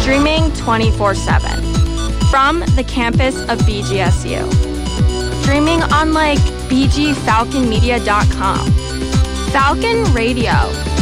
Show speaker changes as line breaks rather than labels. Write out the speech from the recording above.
streaming 24/7 from the campus of BGSU. Streaming on like bgfalconmedia.com. Falcon Radio.